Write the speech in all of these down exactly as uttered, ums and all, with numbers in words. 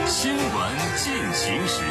新闻进行时。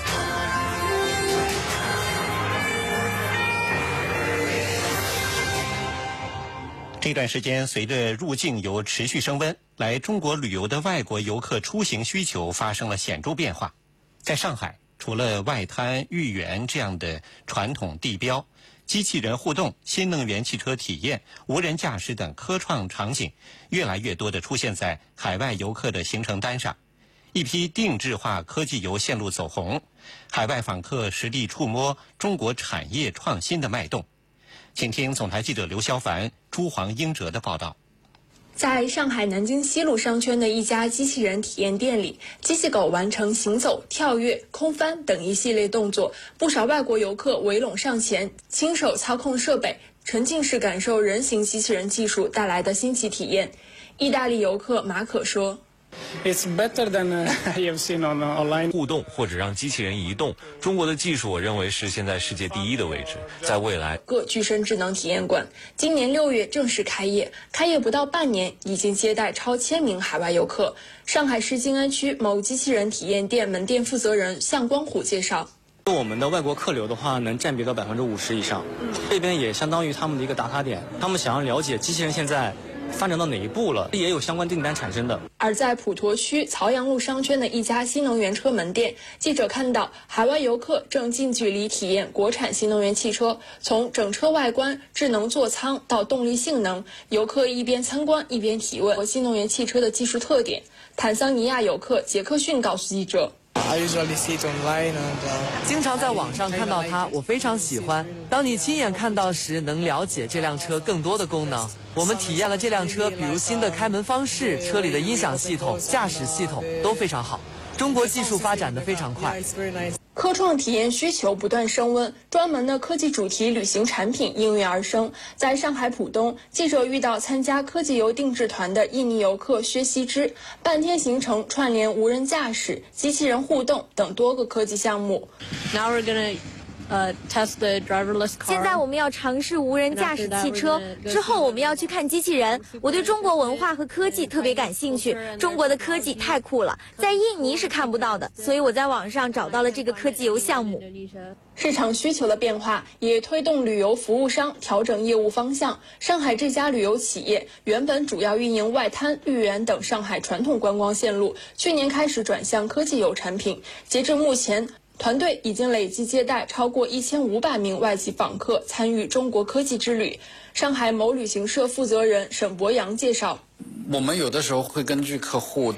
这段时间，随着入境游持续升温，来中国旅游的外国游客出行需求发生了显著变化。在上海，除了外滩、豫园这样的传统地标，机器人互动、新能源汽车体验、无人驾驶等科创场景，越来越多地出现在海外游客的行程单上。一批定制化科技游线路走红，海外访客实地触摸中国产业创新的脉动。请听总台记者刘肖凡、朱黄英哲的报道。 在上海南京西路商圈的一家机器人体验店里，机器狗完成行走、跳跃、空翻等一系列动作，不少外国游客围拢上前，亲手操控设备，沉浸式感受人形机器人技术带来的新奇体验。意大利游客马可说 It's better than I have seen on online. 互动或者让机器人移动，中国的技术我认为是现在世界第一的位置。在未来， 各具身智能体验馆今年六月正式开业，开业不到半年，已经接待超千名海外游客。上海市静安区某机器人体验店门店负责人向光虎介绍。 我们的外国客流的话，能占比到百分之五十以上，这边也相当于他们的一个打卡点。他们想要了解机器人现在发展到哪一步了，也有相关订单产生的。 而在普陀区曹杨路商圈的一家新能源车门店，记者看到海外游客正近距离体验国产新能源汽车，从整车外观、智能座舱到动力性能，游客一边参观一边提问新能源汽车的技术特点。坦桑尼亚游客杰克逊告诉记者。 I usually see it online and, uh, 经常在网上看到它，我非常喜欢。当你亲眼看到时，能了解这辆车更多的功能。我们体验了这辆车，比如新的开门方式、车里的音响系统、驾驶系统都非常好。中国技术发展得非常快。 科创体验需求不断升温，专门的科技主题旅行产品应运而生。在上海浦东，记者遇到参加科技游定制团的印尼游客薛希之，半天行程串联无人驾驶、机器人互动等多个科技项目。 Now we're gonna Uh, test the driverless car. 现在我们要尝试无人驾驶汽车，之后我们要去看机器人。我对中国文化和科技特别感兴趣，中国的科技太酷了，在印尼是看不到的，所以我在网上找到了这个科技游项目。 市场需求的变化也推动旅游服务商调整业务方向。上海这家旅游企业原本主要运营外滩、豫园等上海传统观光线路，去年开始转向科技游产品。截至目前，团队已经累计接待超过一千五百名外籍访客参与中国科技之旅。上海某旅行社负责人沈博洋介绍， 我们有的时候会根据客户